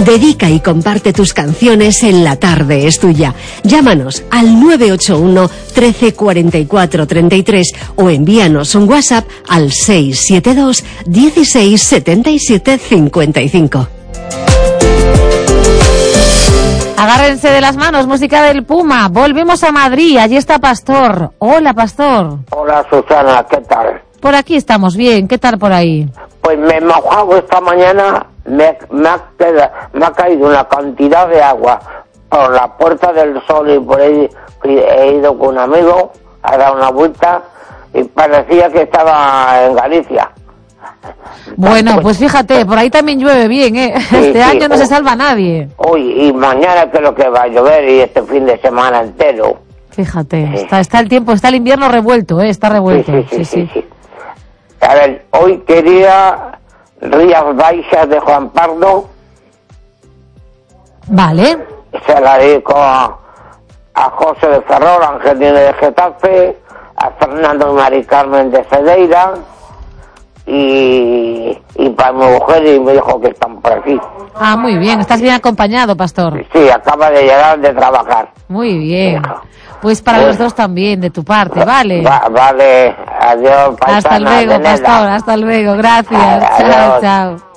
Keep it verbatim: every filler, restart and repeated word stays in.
Dedica y comparte tus canciones en La Tarde es Tuya. Llámanos al nueve ocho uno, trece, cuarenta y cuatro, treinta y tres o envíanos un WhatsApp al seis siete dos, dieciséis, setenta y siete, cincuenta y cinco. Agárrense de las manos, música del Puma. Volvemos a Madrid, allí está Pastor. Hola, Pastor. Hola, Susana, ¿qué tal? Por aquí estamos bien, ¿qué tal por ahí? Pues me he mojado esta mañana, me, me, ha, quedado, me ha caído una cantidad de agua por la Puerta del Sol y por ahí he ido con un amigo a dar una vuelta y parecía que estaba en Galicia. Bueno, pues fíjate, por ahí también llueve bien, ¿eh? Sí, este sí, año no hoy, se salva nadie. Hoy y mañana que lo que va a llover y este fin de semana entero. Fíjate, Sí. está, está el tiempo, está el invierno revuelto, ¿eh? Está revuelto. Sí, sí, sí, sí, sí. A ver, hoy quería Rías Baixas de Juan Pardo. Vale. Se la dedico a, a José de Ferrol, a Angelina de Getafe, a Fernando y Mari Carmen de Cedeira y, y para mi mujer y mi hijo que están por aquí. Ah, muy bien, estás bien acompañado, Pastor. Sí, acaba de llegar de trabajar. Muy bien. Hijo. Pues para Bueno. los dos también, de tu parte, ¿vale? Va, vale, adiós, paisana. Hasta luego, de Neda. Pastor, hasta luego, gracias. Adiós. Chao, chao.